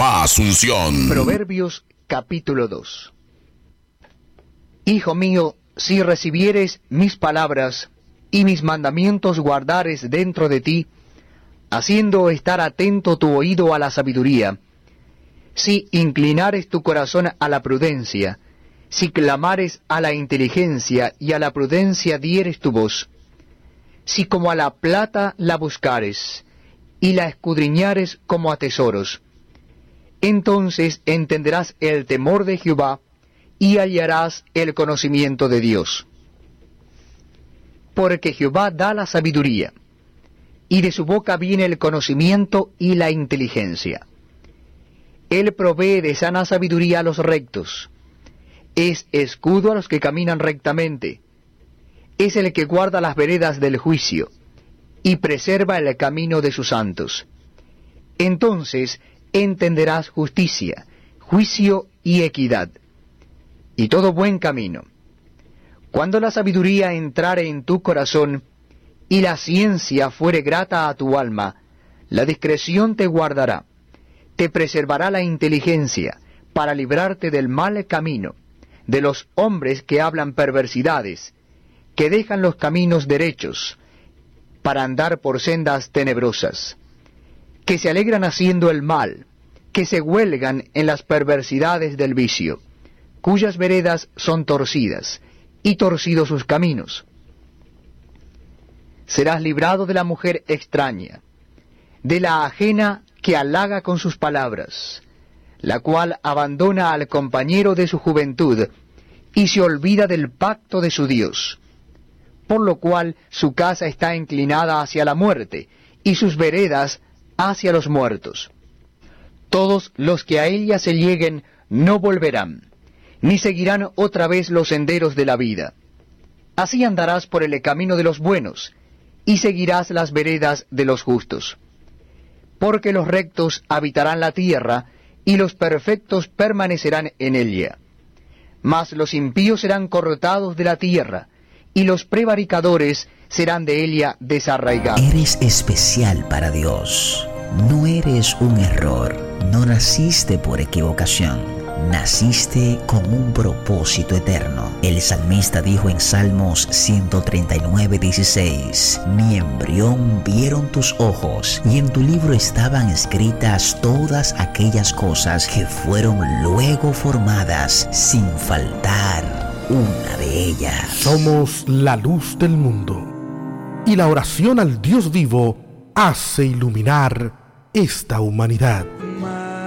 más unción. Proverbios capítulo 2. Hijo mío, si recibieres mis palabras y mis mandamientos guardares dentro de ti, haciendo estar atento tu oído a la sabiduría, si inclinares tu corazón a la prudencia, si clamares a la inteligencia y a la prudencia dieres tu voz, si como a la plata la buscares y la escudriñares como a tesoros, entonces entenderás el temor de Jehová y hallarás el conocimiento de Dios. Porque Jehová da la sabiduría, y de su boca viene el conocimiento y la inteligencia. Él provee de sana sabiduría a los rectos, es escudo a los que caminan rectamente, es el que guarda las veredas del juicio, y preserva el camino de sus santos. Entonces entenderás justicia, juicio y equidad, y todo buen camino. Cuando la sabiduría entrare en tu corazón, y la ciencia fuere grata a tu alma, la discreción te guardará, te preservará la inteligencia, para librarte del mal camino, de los hombres que hablan perversidades, que dejan los caminos derechos, para andar por sendas tenebrosas, que se alegran haciendo el mal, que se huelgan en las perversidades del vicio, cuyas veredas son torcidas, y torcidos sus caminos. Serás librado de la mujer extraña, de la ajena que halaga con sus palabras, la cual abandona al compañero de su juventud, y se olvida del pacto de su Dios, por lo cual su casa está inclinada hacia la muerte, y sus veredas hacia los muertos. Todos los que a ella se lleguen no volverán, ni seguirán otra vez los senderos de la vida. Así andarás por el camino de los buenos, y seguirás las veredas de los justos. Porque los rectos habitarán la tierra, y los perfectos permanecerán en ella. Mas los impíos serán cortados de la tierra, y los prevaricadores serán de ella desarraigados. Eres especial para Dios. No eres un error. No naciste por equivocación. Naciste con un propósito eterno. El salmista dijo en Salmos 139:16: Mi embrión vieron tus ojos, y en tu libro estaban escritas todas aquellas cosas que fueron luego formadas, sin faltar una de ellas. Somos la luz del mundo, y la oración al Dios vivo hace iluminar esta humanidad.